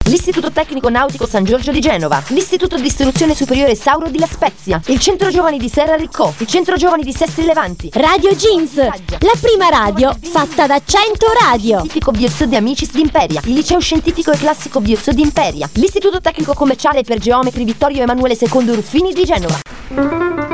l'Istituto Tecnico Nautico San Giorgio di Genova, l'Istituto di Istruzione Superiore Sauro di La Spezia, il Centro Giovani di Serra Riccò, il Centro Giovani di Sestri Levanti, Radio Jeans, la prima radio fatta da 100 radio. Scientifico Biosio di Amicis di Imperia, il Liceo Scientifico e Classico Biosio di Imperia, l'Istituto Tecnico Commerciale per Geometri Vittorio Emanuele II Ruffini di Genova.